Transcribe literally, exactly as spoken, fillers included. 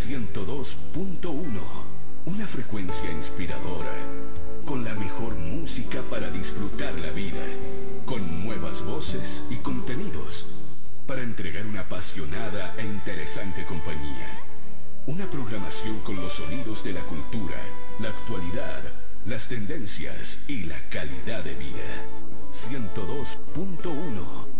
ciento dos punto uno, una frecuencia inspiradora, con la mejor música para disfrutar la vida, con nuevas voces y contenidos, para entregar una apasionada e interesante compañía. Una programación con los sonidos de la cultura, la actualidad, las tendencias y la calidad de vida. ciento dos punto uno